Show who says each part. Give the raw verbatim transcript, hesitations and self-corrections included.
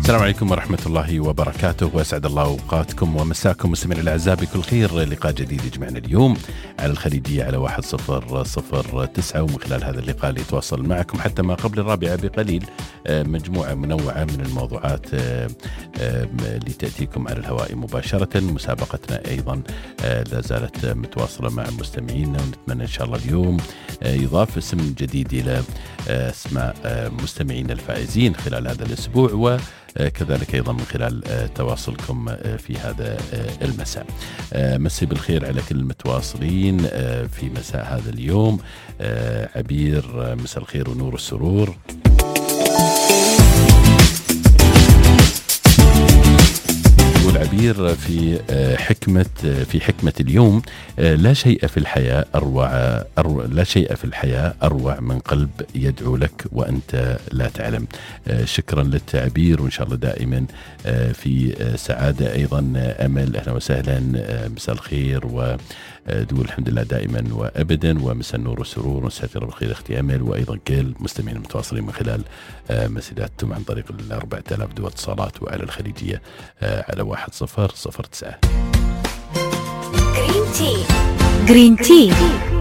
Speaker 1: السلام عليكم ورحمة الله وبركاته، وأسعد الله أوقاتكم ومساكم مستمعين الأعزاء بكل خير. لقاء جديد يجمعنا اليوم على الخليجية على واحد صفر صفر تسعة، ومن خلال هذا اللقاء اللي يتواصل معكم حتى ما قبل الرابعة بقليل مجموعة منوعة من الموضوعات اللي تأتيكم على الهواء مباشرة. مسابقتنا أيضا لا زالت متواصلة مع مستمعينا، ونتمنى إن شاء الله اليوم يضاف اسم جديد إلى اسماء مستمعين الفائزين خلال هذا الأسبوع، و كذلك أيضا من خلال تواصلكم في هذا المساء. مسي بالخير على كل المتواصلين في مساء هذا اليوم. عبير، مساء الخير ونور السرور. العبير في حكمة في حكمة اليوم: لا شيء في الحياة أروع أروع لا شيء في الحياة أروع من قلب يدعو لك وأنت لا تعلم. شكرا للتعبير، وإن شاء الله دائما في سعادة. أيضا أمل، أهلا وسهلا، مساء الخير ودول الحمد لله دائما وأبدا، ومساء النور والسرور ومساء بالخير أختي أمل، وأيضا كل مستمعين المتواصلين من خلال مسيراتهم عن طريق الأربعة آلاف دول اتصالات وعلى الخليجية على واحد صفر صفر تسعة.
Speaker 2: جرين تي جرين تي